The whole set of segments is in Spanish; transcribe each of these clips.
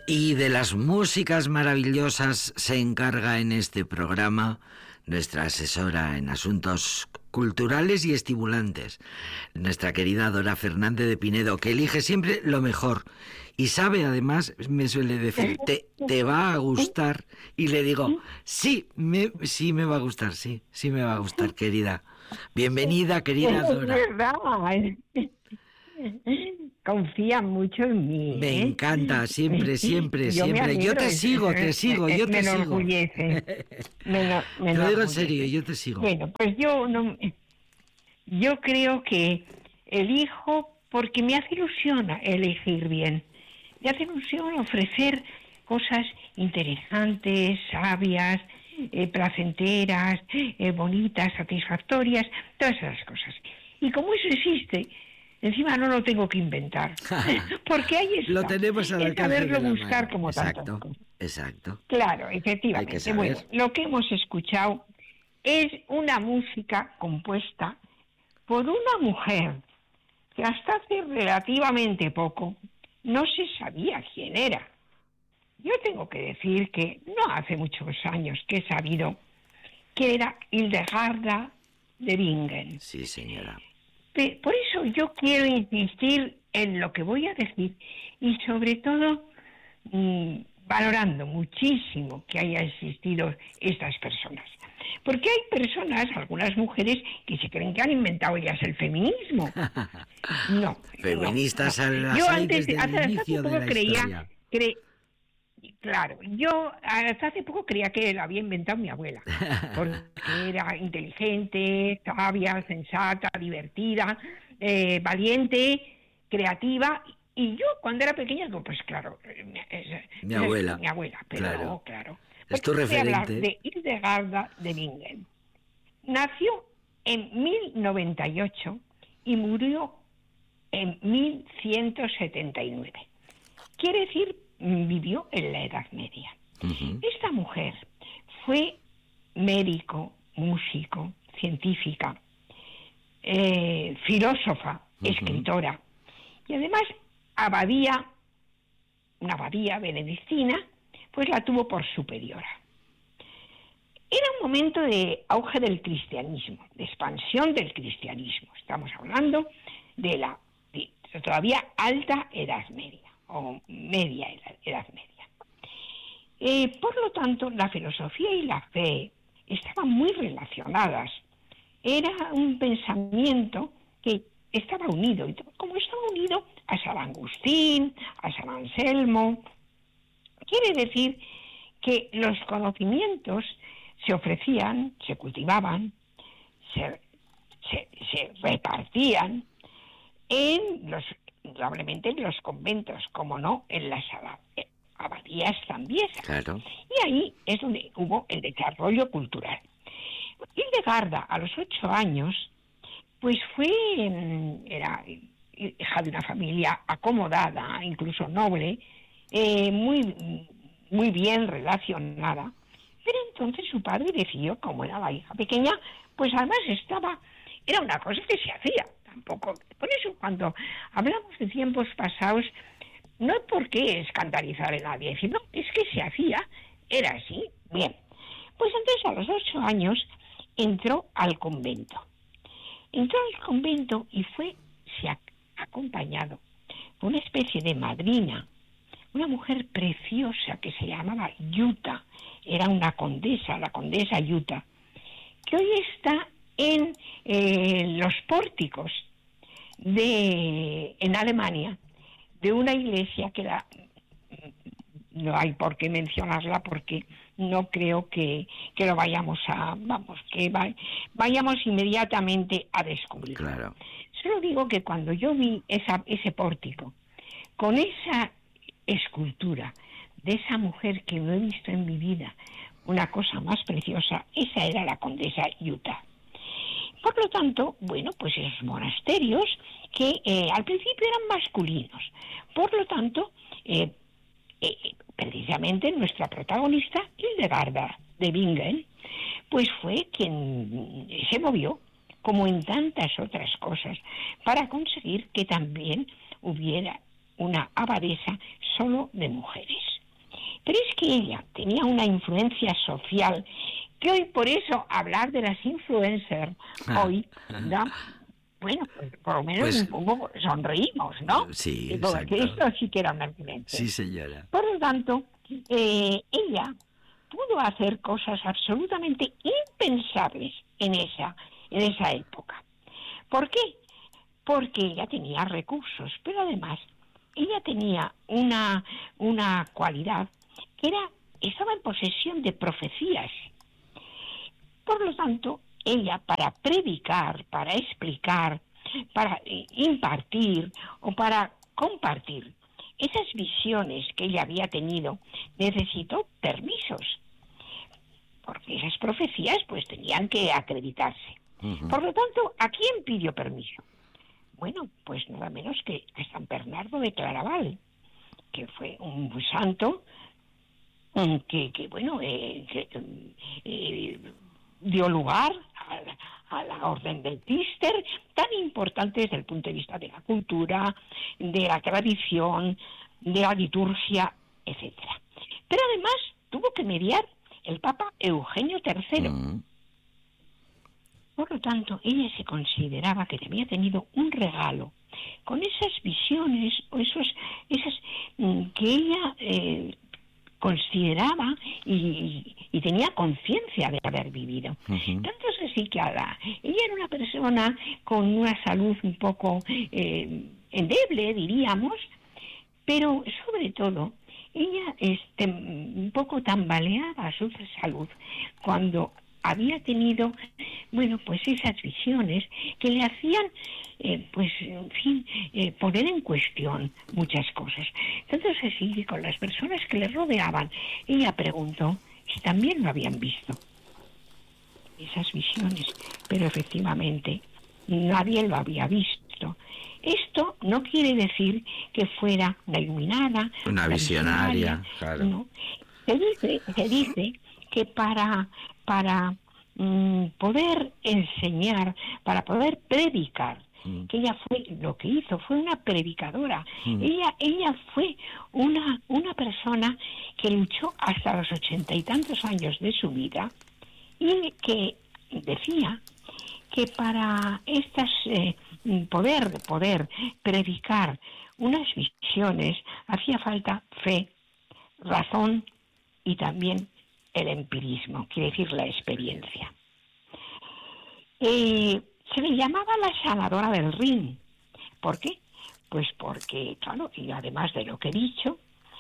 Y de las músicas maravillosas se encarga en este programa nuestra asesora en asuntos culturales y estimulantes, nuestra querida Dora Fernández de Pinedo, que elige siempre lo mejor y sabe, además, me suele decir, te va a gustar, y le digo, sí me va a gustar, sí me va a gustar, querida. Bienvenida, querida Dora. Es verdad. Confía mucho en mí. Me encanta, siempre. Yo te sigo. Me enorgullece. Te lo digo en serio, yo te sigo. Bueno, pues yo creo que elijo porque me hace ilusión elegir bien. Me hace ilusión ofrecer cosas interesantes, sabias, placenteras, bonitas, satisfactorias, todas esas cosas. Y como eso existe, encima no lo tengo que inventar, porque ahí está. Lo tenemos al alcance de la mano. Buscar como tanto. Exacto. Claro, efectivamente. Bueno, lo que hemos escuchado es una música compuesta por una mujer que hasta hace relativamente poco no se sabía quién era. Yo tengo que decir que no hace muchos años que he sabido que era Hildegarda de Bingen. Sí, señora. Por eso yo quiero insistir en lo que voy a decir y sobre todo valorando muchísimo que haya existido estas personas. Porque hay personas, algunas mujeres, que se creen que han inventado ellas el feminismo. No. Feministas no. Yo antes, desde el inicio de la historia. Claro, yo hasta hace poco creía que lo había inventado mi abuela, porque era inteligente, sabia, sensata, divertida, valiente, creativa, y yo cuando era pequeña digo, pues claro, mi abuela, pero claro. Es tu referente. Hablar de Hildegarda de Bingen. Nació en 1098 y murió en 1179. Quiere decir, vivió en la Edad Media. Uh-huh. Esta mujer fue médico, músico, científica, filósofa, uh-huh, escritora, y además una abadía benedictina, pues la tuvo por superiora. Era un momento de auge del cristianismo, de expansión del cristianismo. Estamos hablando de la todavía alta Edad Media, o media Edad Media. Por lo tanto, la filosofía y la fe estaban muy relacionadas. Era un pensamiento que estaba unido, como estaba unido a San Agustín, a San Anselmo. Quiere decir que los conocimientos se ofrecían, se cultivaban, se repartían probablemente en los conventos, como no en las abadías zambiesas. Claro. Y ahí es donde hubo el desarrollo cultural. Hildegarda, a los 8 años, pues era hija de una familia acomodada, incluso noble, muy bien relacionada. Pero entonces su padre decidió, como era la hija pequeña, pues además era una cosa que se hacía. Tampoco, por eso cuando hablamos de tiempos pasados, no hay por qué escandalizar a nadie, sino es que se hacía, era así. Bien, pues entonces a los 8 años entró al convento. Entró al convento y se ha acompañado por una especie de madrina, una mujer preciosa que se llamaba Yuta, era una condesa, la condesa Yuta, que hoy está en los pórticos en Alemania, de una iglesia que no hay por qué mencionarla porque no creo que lo vayamos vayamos inmediatamente a descubrir. Claro. Solo digo que cuando yo vi ese pórtico, con esa escultura de esa mujer que no he visto en mi vida, una cosa más preciosa, esa era la condesa Yuta. Por lo tanto, bueno, pues esos monasterios que al principio eran masculinos. Por lo tanto, precisamente nuestra protagonista, Hildegarda de Bingen, pues fue quien se movió, como en tantas otras cosas, para conseguir que también hubiera una abadesa solo de mujeres. Pero es que ella tenía una influencia social, que hoy por eso hablar de las influencers hoy da, bueno, pues por lo menos un poco sonreímos, ¿no? Sí, Porque exacto. esto sí que era una influencia. Sí, señora. Por lo tanto, ella pudo hacer cosas absolutamente impensables en esa época. ¿Por qué? Porque ella tenía recursos, pero además ella tenía una cualidad que estaba en posesión de profecías. Por lo tanto, ella para predicar, para explicar, para impartir o para compartir esas visiones que ella había tenido, necesitó permisos, porque esas profecías pues tenían que acreditarse. Uh-huh. Por lo tanto, ¿a quién pidió permiso? Bueno, pues nada menos que a San Bernardo de Claraval, que fue un santo que dio lugar a la orden del Císter, tan importante desde el punto de vista de la cultura, de la tradición, de la liturgia, etcétera. Pero además tuvo que mediar el Papa Eugenio III. Uh-huh. Por lo tanto, ella se consideraba que había tenido un regalo con esas visiones o esas que ella consideraba y tenía conciencia de haber vivido. Uh-huh. Tanto es así que ella era una persona con una salud un poco endeble, diríamos, pero sobre todo ella un poco tambaleaba su salud cuando había tenido, bueno, pues esas visiones que le hacían, poner en cuestión muchas cosas. Entonces, así que con las personas que le rodeaban, ella preguntó si también lo habían visto, esas visiones, pero efectivamente nadie lo había visto. Esto no quiere decir que fuera una iluminada, una visionaria, claro. No. Se dice que para poder enseñar, para poder predicar, que ella lo que hizo fue una predicadora. Ella fue una persona que luchó hasta los 80 y tantos años de su vida y que decía que para poder predicar unas visiones hacía falta fe, razón y también el empirismo, quiere decir la experiencia. Se le llamaba la sanadora del Rin. ¿Por qué? Pues porque, claro, y además de lo que he dicho,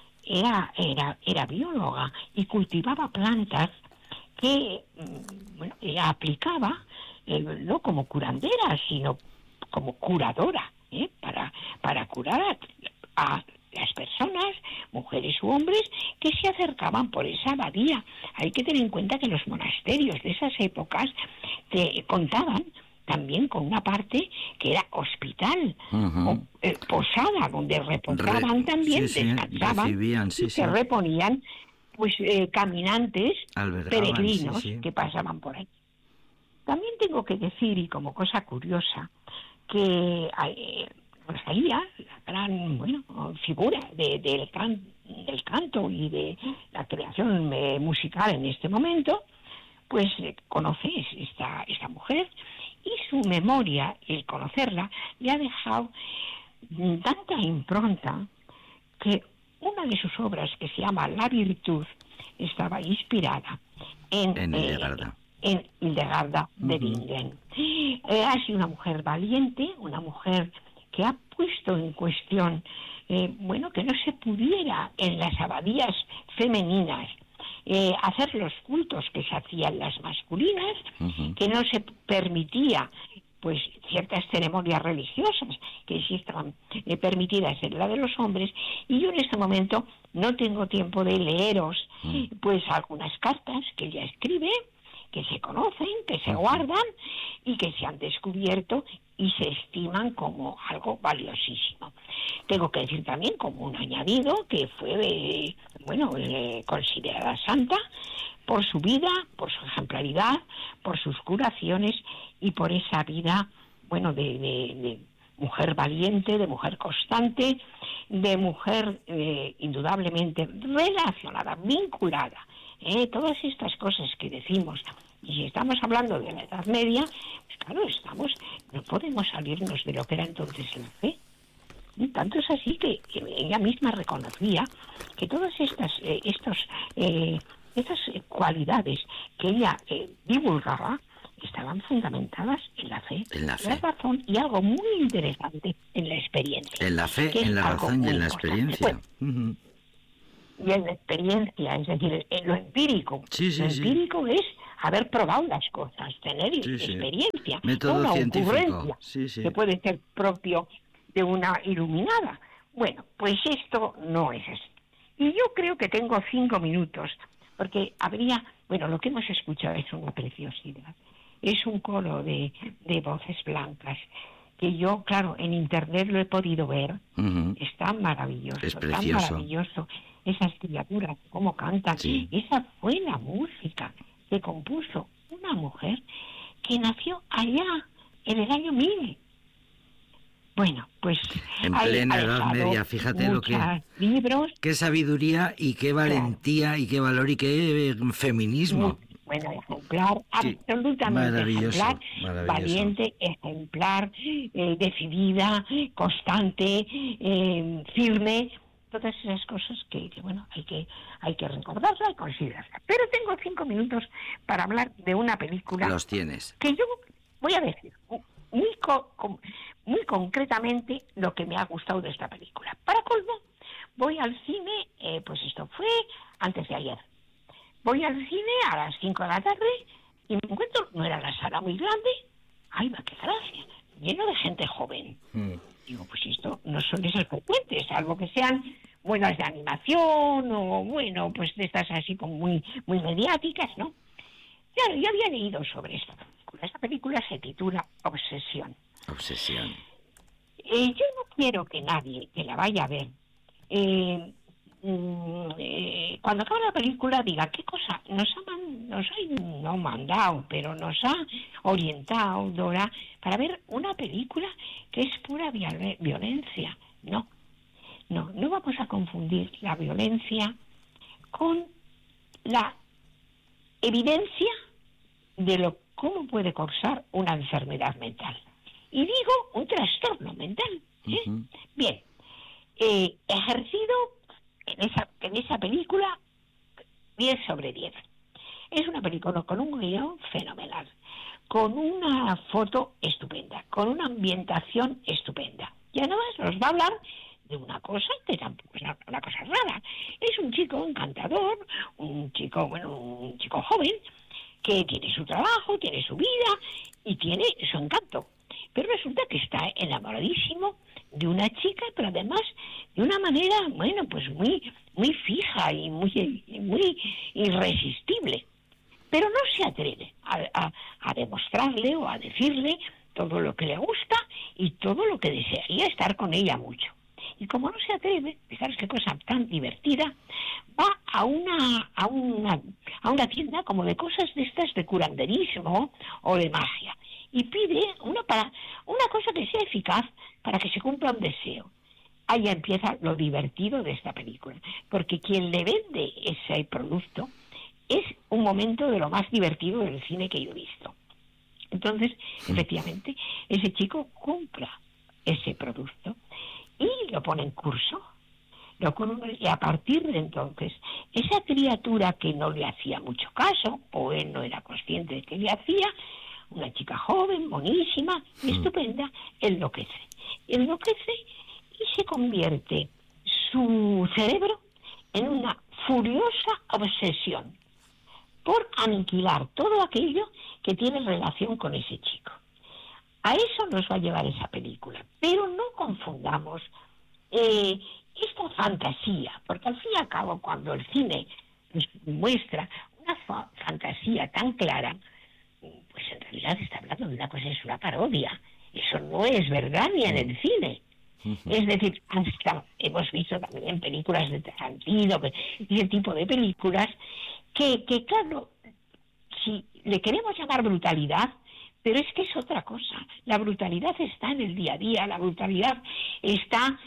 era bióloga y cultivaba plantas que, ella aplicaba no como curandera, sino como curadora, para curar a las personas, mujeres u hombres, que se acercaban por esa abadía. Hay que tener en cuenta que los monasterios de esas épocas contaban también con una parte que era hospital, uh-huh, o posada, donde reposaban también, descansaban, se reponían pues caminantes, peregrinos que pasaban por ahí. También tengo que decir, y como cosa curiosa, que Rosalía, la gran figura del canto y de la creación musical en este momento, pues conoce esta mujer, y su memoria, el conocerla, le ha dejado tanta impronta que una de sus obras, que se llama La Virtud, estaba inspirada en Hildegarda de Bingen. Ha sido una mujer valiente, una mujer que ha puesto en cuestión, que no se pudiera en las abadías femeninas hacer los cultos que se hacían las masculinas, uh-huh, que no se permitía pues ciertas ceremonias religiosas que sí estaban permitidas en la de los hombres, y yo en este momento no tengo tiempo de leeros pues algunas cartas que ella escribe, que se conocen, que se guardan y que se han descubierto y se estiman como algo valiosísimo. Tengo que decir también, como un añadido, que fue considerada santa por su vida, por su ejemplaridad, por sus curaciones y por esa vida, de mujer valiente, de mujer constante, de mujer indudablemente relacionada, vinculada. Todas estas cosas que decimos, y si estamos hablando de la Edad Media, pues claro, no podemos salirnos de lo que era entonces la fe. Y tanto es así que ella misma reconocía que todas estas cualidades que ella divulgaba estaban fundamentadas en la fe, en la razón y algo muy interesante en la experiencia. En la fe, en la razón y en la experiencia. Bueno, y en la experiencia, es decir, en lo empírico. Lo empírico es haber probado las cosas, tener experiencia, método una científico. ocurrencia que puede ser propio de una iluminada. Bueno, pues esto no es así. Y yo creo que tengo 5 minutos, porque lo que hemos escuchado es una preciosidad. Es un coro de voces blancas, que yo, claro, en internet lo he podido ver. Está maravilloso, es precioso. Está maravilloso. Esas criaturas, cómo cantan. Esa fue la música que compuso una mujer que nació allá, en el año 1000. Bueno, pues en plena Edad Media, fíjate lo que libros, qué sabiduría y qué valentía y qué valor y qué feminismo. Bueno, ejemplar, absolutamente ejemplar, valiente, ejemplar, decidida, constante, firme, todas esas cosas que hay que recordarlas y considerarlas. Pero tengo 5 minutos para hablar de una película. Los tienes. Que yo voy a decir muy concretamente lo que me ha gustado de esta película. Para colmo, voy al cine, pues esto fue antes de ayer. Voy al cine a las 5 de la tarde y me encuentro, no era la sala muy grande, ¡ay, va, qué gracia! Lleno de gente joven. Digo, pues esto no son esas frecuentes, salvo que sean buenas de animación o, bueno, pues de estas así como muy mediáticas, ¿no? Claro, yo había leído sobre esta película. Esta película se titula Obsesión. Obsesión. Yo no quiero que nadie que la vaya a ver, cuando acabe la película diga qué cosa nos ha mandado, pero nos ha orientado Dora para ver una película que es pura violencia. No vamos a confundir la violencia con la evidencia de cómo puede causar una enfermedad mental. Y digo, un trastorno mental. Bien, ejercido en esa película 10 sobre 10. Es una película con un guión fenomenal, con una foto estupenda, con una ambientación estupenda. Y además nos va a hablar de una cosa que tampoco es una cosa rara. Es un chico encantador, un chico joven, que tiene su trabajo, tiene su vida y tiene su encanto. Pero resulta que está enamoradísimo de una chica, pero además de una manera, pues muy fija y muy irresistible. Pero no se atreve a demostrarle o a decirle todo lo que le gusta y todo lo que desearía estar con ella mucho. Y como no se atreve, fijaros qué cosa tan divertida, va a una tienda como de cosas de estas de curanderismo o de magia y pide una cosa que sea eficaz para que se cumpla un deseo. Ahí empieza lo divertido de esta película, porque quien le vende ese producto es un momento de lo más divertido del cine que yo he visto. Entonces, efectivamente, ese chico compra ese producto y lo pone en curso. Y a partir de entonces, esa criatura que no le hacía mucho caso, o él no era consciente de que le hacía, una chica joven, monísima, estupenda, enloquece y se convierte su cerebro en una furiosa obsesión por aniquilar todo aquello que tiene relación con ese chico. A eso nos va a llevar esa película, pero no confundamos esta fantasía, porque al fin y al cabo cuando el cine nos muestra una fantasía tan clara, pues en realidad está hablando de una cosa, es una parodia. Eso no es verdad ni en el cine. Es decir, hasta hemos visto también películas de Tarantino, ese tipo de películas que claro, si le queremos llamar brutalidad, Pero es que es otra cosa. La brutalidad está en el día a día, la brutalidad está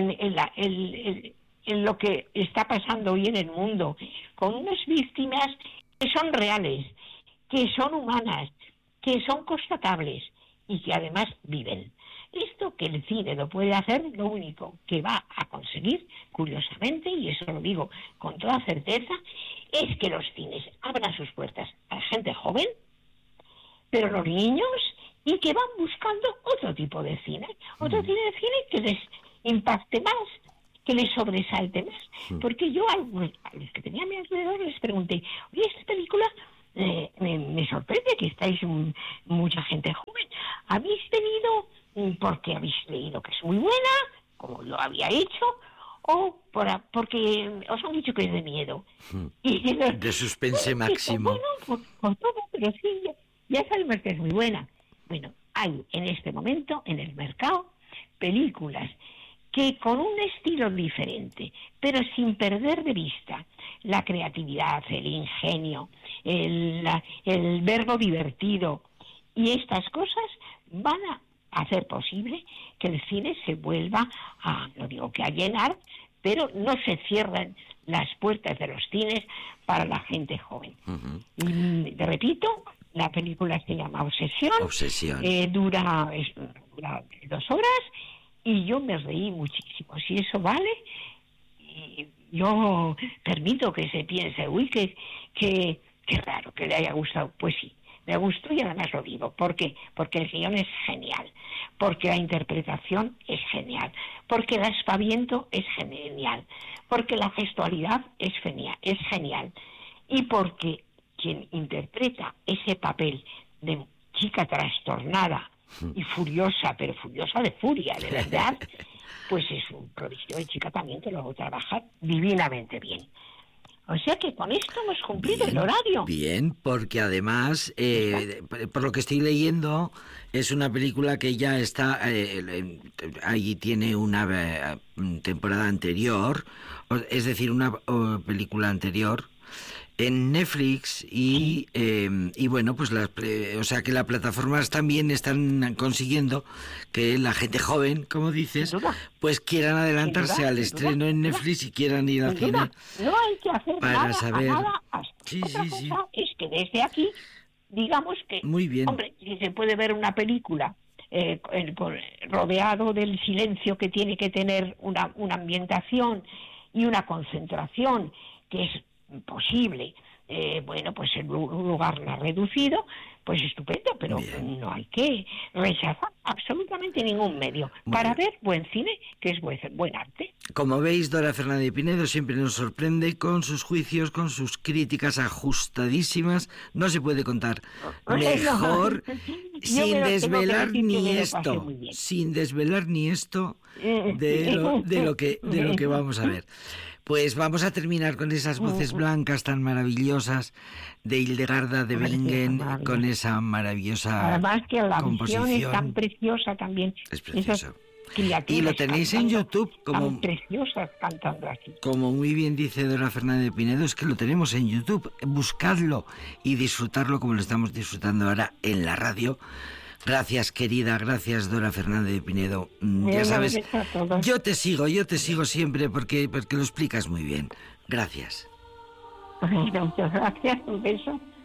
en lo que está pasando hoy en el mundo, con unas víctimas que son reales, que son humanas, que son constatables y que además viven. Esto que el cine lo puede hacer, lo único que va a conseguir, curiosamente, y eso lo digo con toda certeza, es que los cines abran sus puertas a la gente joven, pero los niños, y que van buscando otro tipo de cine, otro tipo de cine que les impacte más, que les sobresalte más. Porque yo a los que tenía a mi alrededor les pregunté, oye, esta película me sorprende que estáis mucha gente joven. ¿Habéis venido porque habéis leído que es muy buena, como yo había hecho, o porque os han dicho que es de miedo? Y de suspense máximo. Bueno, por todo, pero sí, ya sabemos que es muy buena. Bueno, hay en este momento en el mercado películas que con un estilo diferente, pero sin perder de vista la creatividad, el ingenio, el verbo divertido y estas cosas, van a hacer posible que el cine se vuelva no digo que a llenar, pero no se cierren las puertas de los cines para la gente joven. Y te repito, la película se llama Obsesión. Dura 2 horas y yo me reí muchísimo. Si eso vale, yo permito que se piense, uy, qué raro que le haya gustado. Pues sí, me gustó y además lo digo. ¿Por qué? Porque el guión es genial, porque la interpretación es genial, porque el aspaviento es genial, porque la gestualidad es genial, y porque quien interpreta ese papel de chica trastornada y furiosa, pero furiosa de furia, de verdad, pues es un prodigio de chica también que lo trabaja divinamente bien. O sea que con esto hemos cumplido el horario. Bien, porque además, por lo que estoy leyendo, es una película que ya está, allí tiene una temporada anterior, es decir, una película anterior en Netflix y bueno, pues o sea que las plataformas también están consiguiendo que la gente joven, como dices, pues quieran adelantarse al estreno en Netflix y quieran ir al cine. No hay que hacer para saber. Nada. Sí. Es que desde aquí, digamos que, muy bien. Hombre, si se puede ver una película rodeado del silencio que tiene que tener una ambientación y una concentración que es posible, bueno, pues en un lugar reducido, pues estupendo, pero no hay que rechazar absolutamente ningún medio para ver buen cine, que es buen arte. Como veis, Dora Fernández Pinedo siempre nos sorprende con sus juicios, con sus críticas ajustadísimas. No se puede contar mejor sin desvelar ni esto de lo que vamos a ver. Pues vamos a terminar con esas voces blancas tan maravillosas de Hildegarda de Bingen, con esa maravillosa además que la composición. Visión es tan preciosa también. Es precioso. Y lo tenéis en YouTube, como preciosas cantando así. Como muy bien dice Dora Fernández Pinedo, es que lo tenemos en YouTube. Buscadlo y disfrutarlo como lo estamos disfrutando ahora en la radio. Gracias, querida, gracias, Dora Fernández de Pinedo. Ya sabes, yo te sigo siempre porque lo explicas muy bien. Gracias. Muchas gracias, un beso.